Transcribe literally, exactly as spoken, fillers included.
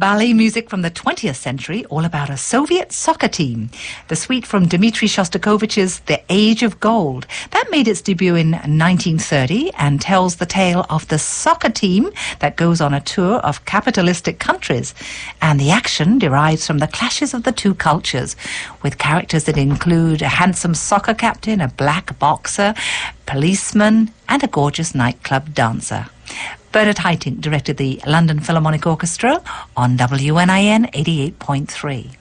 ballet music from the twentieth century, all about a Soviet soccer team. The suite from Dmitri Shostakovich's The Age of Gold. That made its debut in nineteen thirty and tells the tale of the soccer team that goes on a tour of capitalistic countries. And the action derives from the clashes of the two cultures, with characters that include a handsome soccer captain, a black boxer, policeman, and a gorgeous nightclub dancer. Bernard Haitink directed the London Philharmonic Orchestra on W N I N eighty-eight point three.